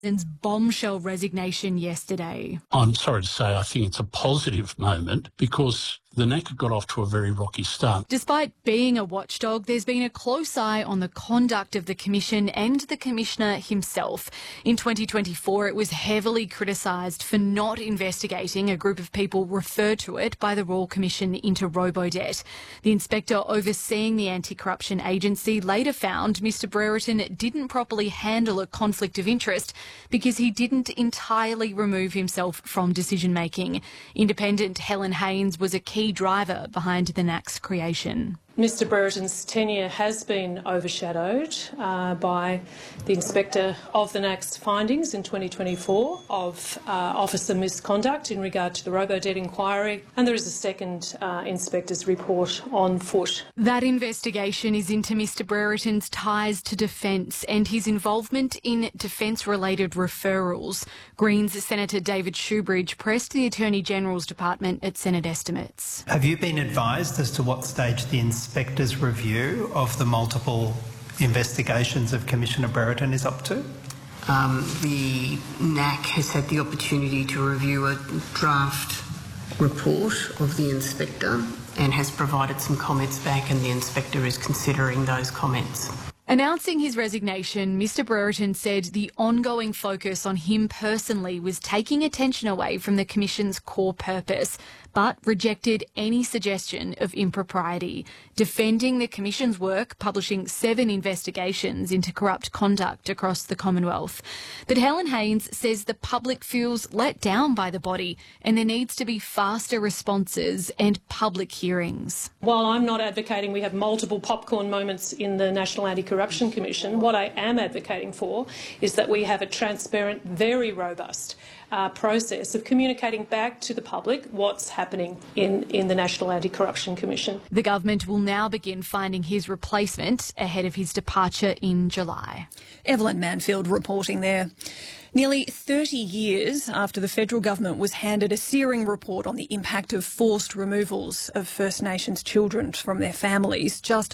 bombshell resignation yesterday. I'm sorry to say I think it's a positive moment because the NACA got off to a very rocky start. Despite being a watchdog, there's been a close eye on the conduct of the Commission and the Commissioner himself. In 2024, it was heavily criticised for not investigating a group of people referred to it by the Royal Commission into Robodebt. The inspector overseeing the anti-corruption agency later found Mr Brereton didn't properly handle a conflict of interest because he didn't entirely remove himself from decision-making. Independent Helen Haynes was a key driver behind the NAC's creation. Mr Brereton's tenure has been overshadowed by the Inspector of the NAC's findings in 2024 of officer misconduct in regard to the Robodebt inquiry, and there is a second Inspector's report on foot. That investigation is into Mr Brereton's ties to Defence and his involvement in Defence-related referrals. Greens Senator David Shoebridge pressed the Attorney-General's Department at Senate estimates. Have you been advised as to what stage the Inspector's review of the multiple investigations of Commissioner Brereton is up to? The NAC has had the opportunity to review a draft report of the Inspector and has provided some comments back, and the Inspector is considering those comments. Announcing his resignation, Mr Brereton said the ongoing focus on him personally was taking attention away from the Commission's core purpose, but rejected any suggestion of impropriety, defending the Commission's work, publishing 7 investigations into corrupt conduct across the Commonwealth. But Helen Haynes says the public feels let down by the body and there needs to be faster responses and public hearings. While I'm not advocating we have multiple popcorn moments in the National Anti-Corruption Commission, what I am advocating for is that we have a transparent, very robust process of communicating back to the public what's happening in the National Anti-Corruption Commission. The government will now begin finding his replacement ahead of his departure in July. Evelyn Manfield reporting there. Nearly 30 years after the federal government was handed a searing report on the impact of forced removals of First Nations children from their families, just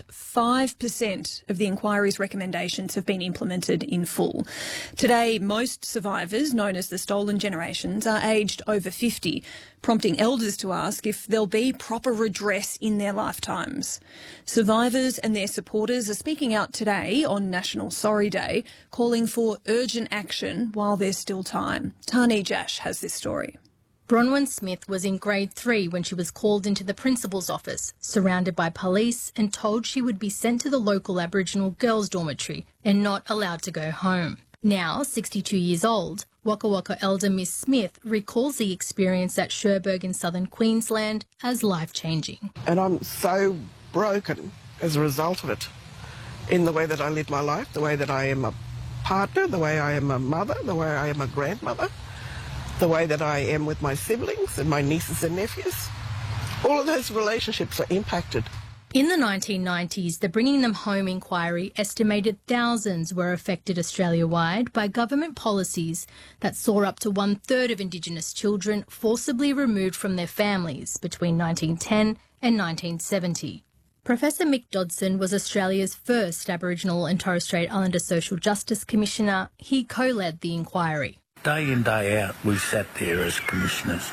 5% of the inquiry's recommendations have been implemented in full. Today, most survivors, known as the Stolen Generations, are aged over 50, prompting elders to ask if there'll be proper redress in their lifetimes. Survivors and their supporters are speaking out today on National Sorry Day, calling for urgent action while there's still time. Tani Jash has this story. Bronwyn Smith was in grade 3 when she was called into the principal's office, surrounded by police and told she would be sent to the local Aboriginal girls' dormitory and not allowed to go home. Now, 62 years old, Waka Waka elder Miss Smith recalls the experience at Cherbourg in southern Queensland as life-changing. And I'm so broken as a result of it, in the way that I live my life, the way that I am a partner, the way I am a mother, the way I am a grandmother, the way that I am with my siblings and my nieces and nephews. All of those relationships are impacted. In the 1990s, the Bringing Them Home inquiry estimated thousands were affected Australia-wide by government policies that saw up to 1/3 of Indigenous children forcibly removed from their families between 1910 and 1970. Professor Mick Dodson was Australia's first Aboriginal and Torres Strait Islander Social Justice Commissioner. He co-led the inquiry. Day in, day out, we sat there as commissioners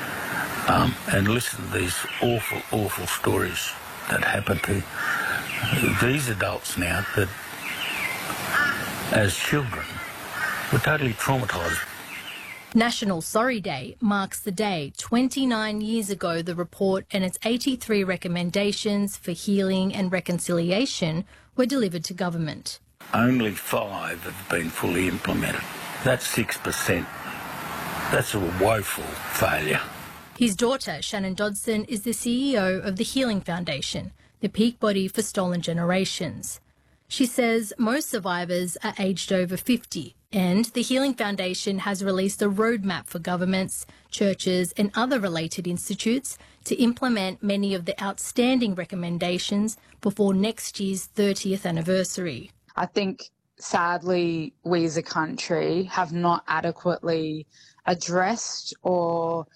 and listened to these awful, awful stories that happen to these adults now that, as children, were totally traumatised. National Sorry Day marks the day 29 years ago the report and its 83 recommendations for healing and reconciliation were delivered to government. Only 5 have been fully implemented. That's 6%. That's a woeful failure. His daughter, Shannon Dodson, is the CEO of the Healing Foundation, the peak body for Stolen Generations. She says most survivors are aged over 50, and the Healing Foundation has released a roadmap for governments, churches and other related institutes to implement many of the outstanding recommendations before next year's 30th anniversary. I think, sadly, we as a country have not adequately addressed or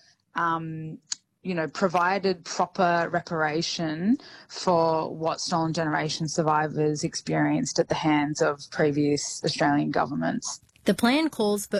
provided proper reparation for what Stolen Generation survivors experienced at the hands of previous Australian governments. The plan calls for